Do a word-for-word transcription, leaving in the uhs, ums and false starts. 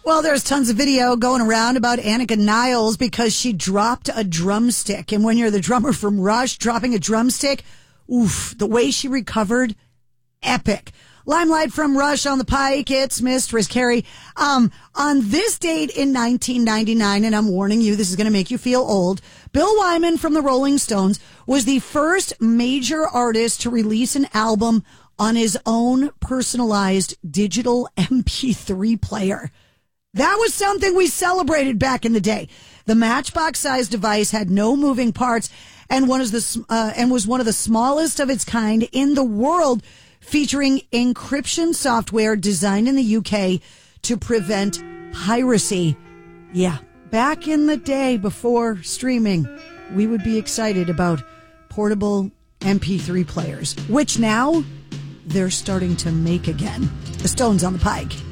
Well, there's tons of video going around about Annika Niles because she dropped a drumstick. And when you're the drummer from Rush, dropping a drumstick, oof, the way she recovered, epic. Limelight from Rush on the Pike. It's Mistress Carrie. Um, on this date in nineteen ninety-nine, and I'm warning you, this is going to make you feel old, Bill Wyman from the Rolling Stones was the first major artist to release an album on his own personalized digital M P three player. That was something we celebrated back in the day. The matchbox-sized device had no moving parts and one of the uh, and was one of the smallest of its kind in the world, featuring encryption software designed in the U K to prevent piracy. Yeah, back in the day before streaming, we would be excited about portable M P three players, which now they're starting to make again. The Stones on the Pike.